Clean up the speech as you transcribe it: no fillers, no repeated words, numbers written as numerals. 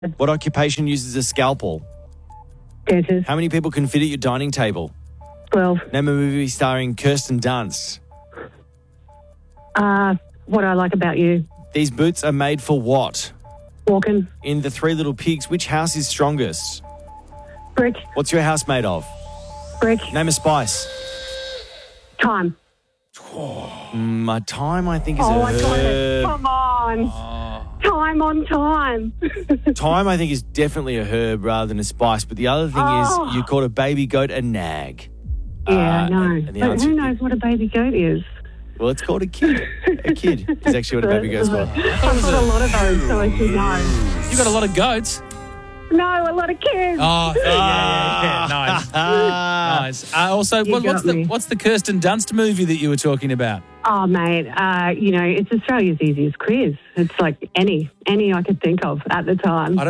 What occupation uses a scalpel? Dentist. How many people can fit at your dining table? 12. Name a movie starring Kirsten Dunst. What I Like About You. These boots are made for what? Walking. In The Three Little Pigs, which house is strongest? Brick. What's your house made of? Brick. Name a spice. Time. My time, I think, is Oh, a I got it. herb. Come on. Time on time. Thyme, I think, is definitely a herb rather than a spice. But the other thing is you called a baby goat a nag. Yeah, I know. and the But answer- who knows what a baby goat is? Well, it's called a kid. A kid is actually what a baby goat's called. I've got a lot of those, so I should know. You got a lot of goats. No, a lot of kids. Oh, yeah. Nice. Nice. Also, You got me. what's the Kirsten Dunst movie that you were talking about? Oh, mate, it's Australia's easiest quiz. It's like any I could think of at the time.